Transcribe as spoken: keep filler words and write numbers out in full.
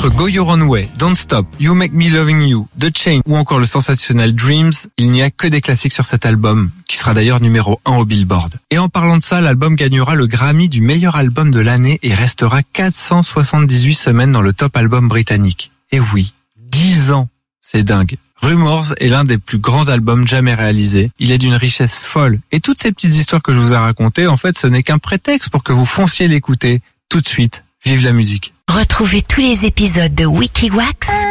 Entre Go Your Own Way, Don't Stop, You Make Me Loving You, The Chain ou encore le sensationnel Dreams, il n'y a que des classiques sur cet album, qui sera d'ailleurs numéro un au Billboard. Et en parlant de ça, l'album gagnera le Grammy du meilleur album de l'année et restera quatre cent soixante-dix-huit semaines dans le top album britannique. Et oui, dix ans, c'est dingue. Rumours est l'un des plus grands albums jamais réalisés. Il est d'une richesse folle. Et toutes ces petites histoires que je vous ai racontées, en fait, ce n'est qu'un prétexte pour que vous fonciez l'écouter tout de suite. Vive la musique. Retrouvez tous les épisodes de Wikiwax